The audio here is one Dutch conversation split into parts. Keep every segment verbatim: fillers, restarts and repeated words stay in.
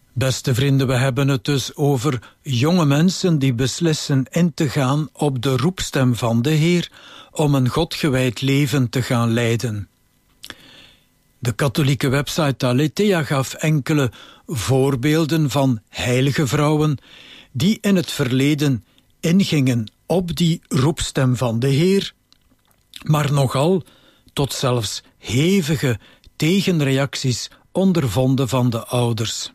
Beste vrienden, we hebben het dus over jonge mensen die beslissen in te gaan op de roepstem van de Heer om een Godgewijd leven te gaan leiden. De katholieke website Aletheia gaf enkele voorbeelden van heilige vrouwen die in het verleden ingingen op die roepstem van de Heer, maar nogal tot zelfs hevige tegenreacties ondervonden van de ouders.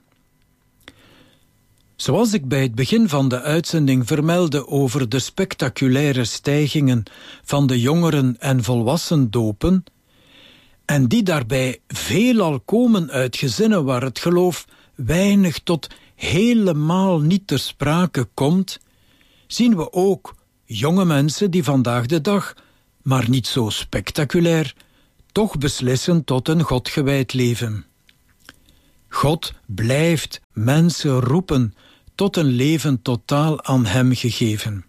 Zoals ik bij het begin van de uitzending vermeldde over de spectaculaire stijgingen van de jongeren- en volwassendopen, en die daarbij veelal komen uit gezinnen waar het geloof weinig tot helemaal niet ter sprake komt, zien we ook jonge mensen die vandaag de dag, maar niet zo spectaculair, toch beslissen tot een Godgewijd leven. God blijft mensen roepen tot een leven totaal aan hem gegeven.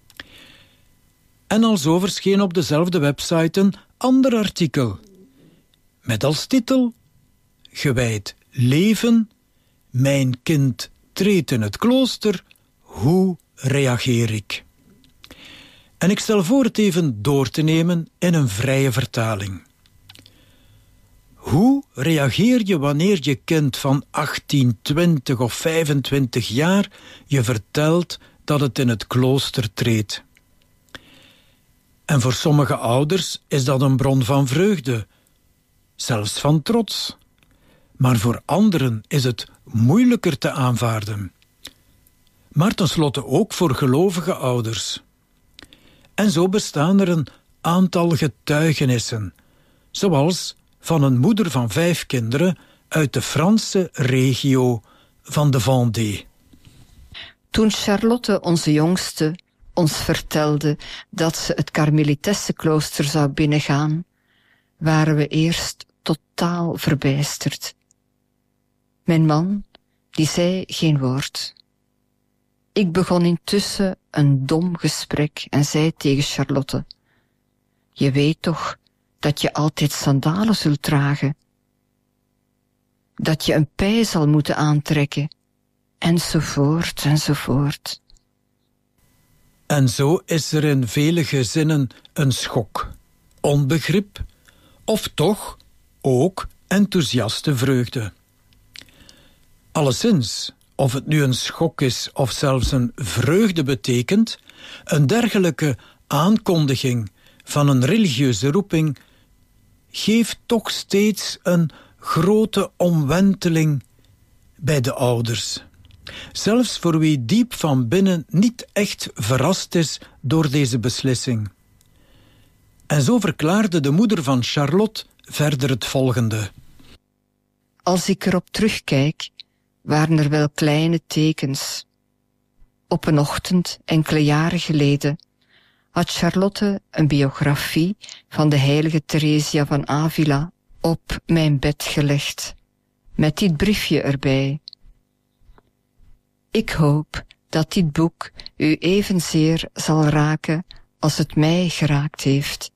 En alzo verscheen op dezelfde website een ander artikel, met als titel Gewijd leven, mijn kind treedt in het klooster, hoe reageer ik? En ik stel voor het even door te nemen in een vrije vertaling. Hoe reageer je wanneer je kind van achttien, twintig of vijfentwintig jaar je vertelt dat het in het klooster treedt? En voor sommige ouders is dat een bron van vreugde, zelfs van trots. Maar voor anderen is het moeilijker te aanvaarden. Maar tenslotte ook voor gelovige ouders. En zo bestaan er een aantal getuigenissen, zoals van een moeder van vijf kinderen uit de Franse regio van de Vendée. Toen Charlotte, onze jongste, ons vertelde dat ze het Karmelitessenklooster zou binnengaan, waren we eerst totaal verbijsterd. Mijn man, die zei geen woord. Ik begon intussen een dom gesprek en zei tegen Charlotte: je weet toch dat je altijd sandalen zult dragen, dat je een pij zal moeten aantrekken, enzovoort, enzovoort. En zo is er in vele gezinnen een schok, onbegrip, of toch ook enthousiaste vreugde. Alleszins, of het nu een schok is of zelfs een vreugde betekent, een dergelijke aankondiging van een religieuze roeping geeft toch steeds een grote omwenteling bij de ouders. Zelfs voor wie diep van binnen niet echt verrast is door deze beslissing. En zo verklaarde de moeder van Charlotte verder het volgende. Als ik erop terugkijk, waren er wel kleine tekens. Op een ochtend, enkele jaren geleden, had Charlotte een biografie van de heilige Theresia van Avila op mijn bed gelegd, met dit briefje erbij. Ik hoop dat dit boek u evenzeer zal raken als het mij geraakt heeft.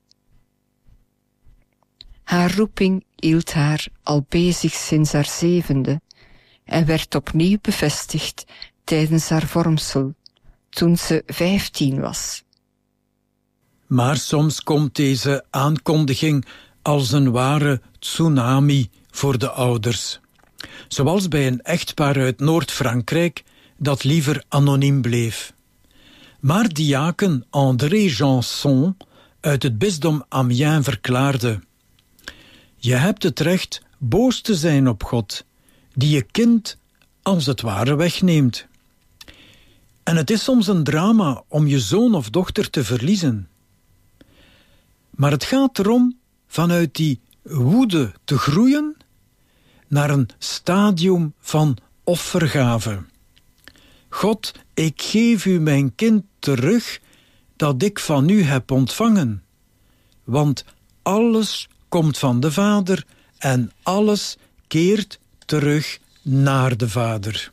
Haar roeping hield haar al bezig sinds haar zevende en werd opnieuw bevestigd tijdens haar vormsel, toen ze vijftien was. Maar soms komt deze aankondiging als een ware tsunami voor de ouders. Zoals bij een echtpaar uit Noord-Frankrijk dat liever anoniem bleef. Maar diaken André Janson uit het bisdom Amiens verklaarde: je hebt het recht boos te zijn op God, die je kind als het ware wegneemt. En het is soms een drama om je zoon of dochter te verliezen. Maar het gaat erom vanuit die woede te groeien naar een stadium van offergave. God, ik geef u mijn kind terug dat ik van u heb ontvangen. Want alles komt van de Vader en alles keert terug naar de Vader.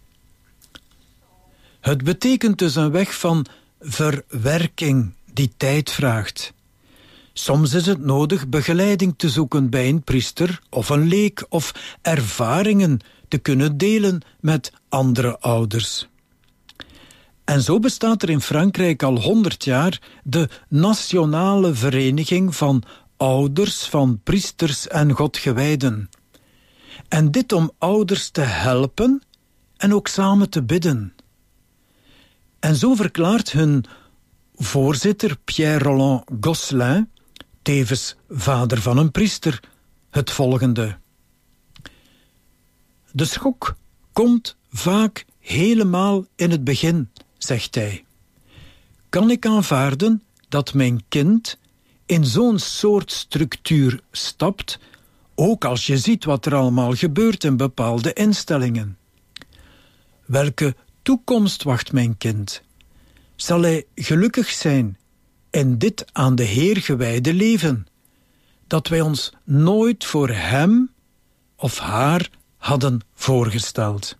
Het betekent dus een weg van verwerking die tijd vraagt. Soms is het nodig begeleiding te zoeken bij een priester of een leek of ervaringen te kunnen delen met andere ouders. En zo bestaat er in Frankrijk al honderd jaar de Nationale Vereniging van Ouders van Priesters en Godgewijden. En dit om ouders te helpen en ook samen te bidden. En zo verklaart hun voorzitter Pierre-Roland Gosselin, tevens vader van een priester, het volgende. De schok komt vaak helemaal in het begin, zegt hij. Kan ik aanvaarden dat mijn kind in zo'n soort structuur stapt, ook als je ziet wat er allemaal gebeurt in bepaalde instellingen? Welke toekomst wacht mijn kind? Zal hij gelukkig zijn in dit aan de Heer gewijde leven, dat wij ons nooit voor hem of haar hadden voorgesteld?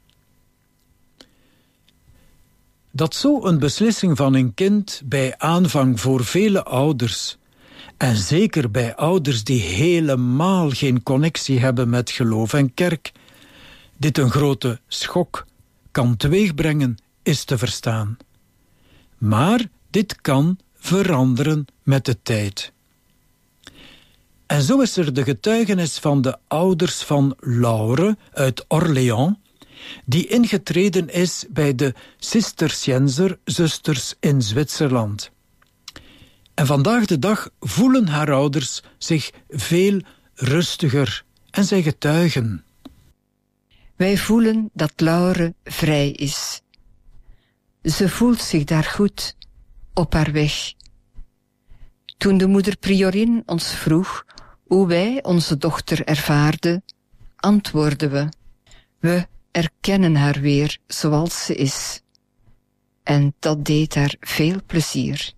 Dat zo een beslissing van een kind bij aanvang voor vele ouders, en zeker bij ouders die helemaal geen connectie hebben met geloof en kerk, dit een grote schok kan teweegbrengen, is te verstaan. Maar dit kan veranderen met de tijd. En zo is er de getuigenis van de ouders van Laure uit Orléans, die ingetreden is bij de Cisterciënzer-zusters in Zwitserland. En vandaag de dag voelen haar ouders zich veel rustiger en zij getuigen. Wij voelen dat Laure vrij is. Ze voelt zich daar goed, op haar weg. Toen de moeder priorin ons vroeg hoe wij onze dochter ervaarden, antwoordden we: we erkennen haar weer zoals ze is. En dat deed haar veel plezier.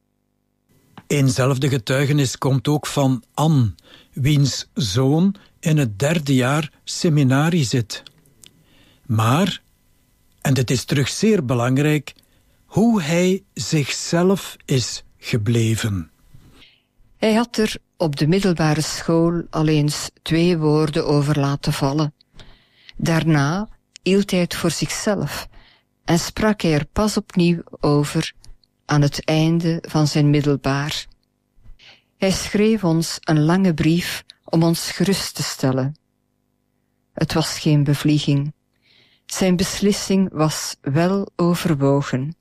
Eenzelfde getuigenis komt ook van Anne, wiens zoon in het derde jaar seminarie zit. Maar, en dit is terug zeer belangrijk, hoe hij zichzelf is gebleven. Hij had er op de middelbare school al eens twee woorden over laten vallen. Daarna hield hij het voor zichzelf en sprak hij er pas opnieuw over aan het einde van zijn middelbaar. Hij schreef ons een lange brief om ons gerust te stellen. Het was geen bevlieging. Zijn beslissing was wel overwogen.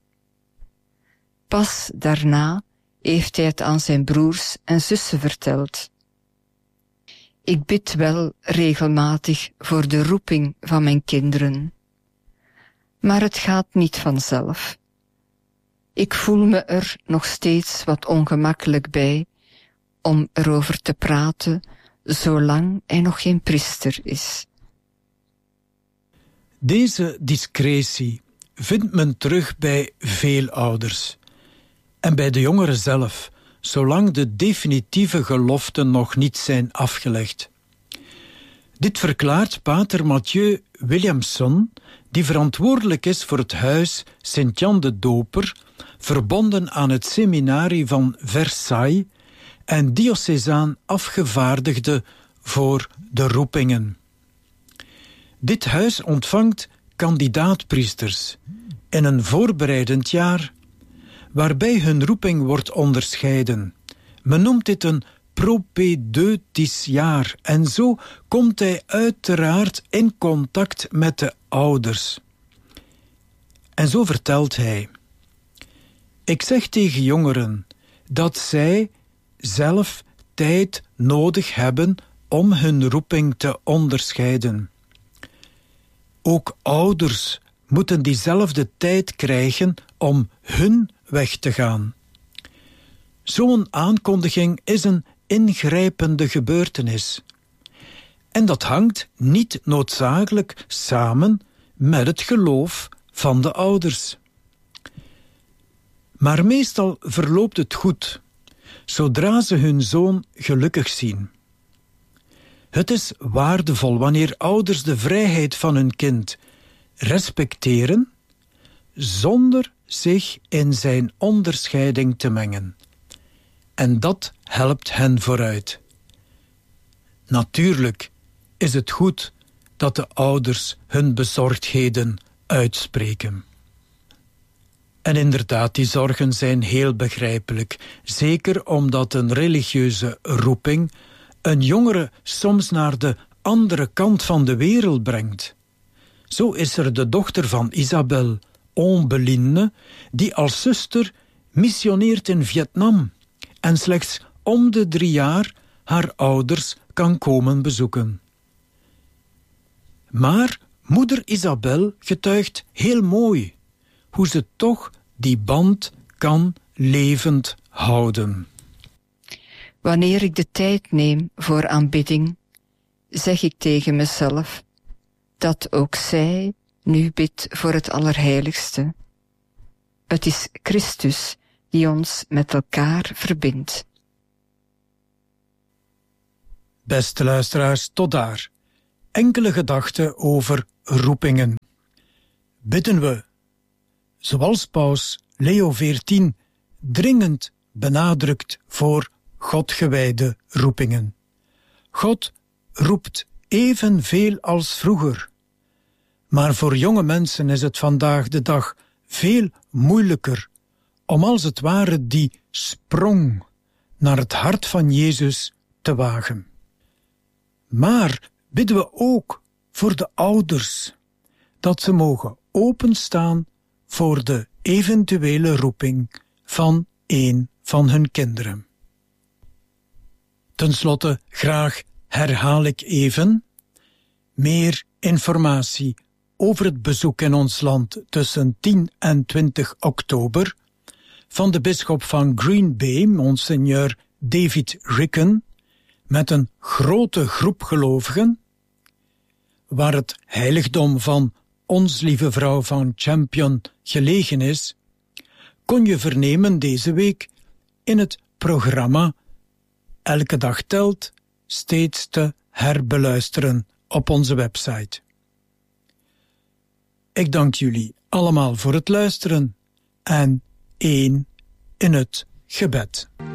Pas daarna heeft hij het aan zijn broers en zussen verteld. Ik bid wel regelmatig voor de roeping van mijn kinderen. Maar het gaat niet vanzelf. Ik voel me er nog steeds wat ongemakkelijk bij om erover te praten, zolang hij nog geen priester is. Deze discretie vindt men terug bij veel ouders. En bij de jongeren zelf, zolang de definitieve geloften nog niet zijn afgelegd. Dit verklaart pater Mathieu Williamson, die verantwoordelijk is voor het huis Sint-Jan de Doper, verbonden aan het seminarie van Versailles en diocesaan afgevaardigde voor de roepingen. Dit huis ontvangt kandidaatpriesters in een voorbereidend jaar, waarbij hun roeping wordt onderscheiden. Men noemt dit een propedeutisch jaar en zo komt hij uiteraard in contact met de ouders. En zo vertelt hij: ik zeg tegen jongeren dat zij zelf tijd nodig hebben om hun roeping te onderscheiden. Ook ouders moeten diezelfde tijd krijgen om hun weg te gaan. Zo'n aankondiging is een ingrijpende gebeurtenis. En dat hangt niet noodzakelijk samen met het geloof van de ouders. Maar meestal verloopt het goed, zodra ze hun zoon gelukkig zien. Het is waardevol wanneer ouders de vrijheid van hun kind respecteren, zonder zich in zijn onderscheiding te mengen. En dat helpt hen vooruit. Natuurlijk is het goed dat de ouders hun bezorgdheden uitspreken. En inderdaad, die zorgen zijn heel begrijpelijk. Zeker omdat een religieuze roeping een jongere soms naar de andere kant van de wereld brengt. Zo is er de dochter van Isabelle, Ombeline, die als zuster missioneert in Vietnam en slechts om de drie jaar haar ouders kan komen bezoeken. Maar moeder Isabelle getuigt heel mooi hoe ze toch die band kan levend houden. Wanneer ik de tijd neem voor aanbidding, zeg ik tegen mezelf dat ook zij nu bidt voor het Allerheiligste. Het is Christus die ons met elkaar verbindt. Beste luisteraars, tot daar. Enkele gedachten over roepingen. Bidden we, zoals paus Leo veertien dringend benadrukt, voor Godgewijde roepingen. God roept evenveel als vroeger. Maar voor jonge mensen is het vandaag de dag veel moeilijker om als het ware die sprong naar het hart van Jezus te wagen. Maar bidden we ook voor de ouders, dat ze mogen openstaan voor de eventuele roeping van een van hun kinderen. Ten slotte graag herhaal ik even: meer informatie over het bezoek in ons land tussen tien en twintig oktober van de bisschop van Green Bay, Monseigneur David Ricken, met een grote groep gelovigen, waar het heiligdom van Ons Lieve Vrouw van Champion gelegen is, kon je vernemen deze week in het programma Elke Dag Telt, steeds te herbeluisteren op onze website. Ik dank jullie allemaal voor het luisteren en één in het gebed.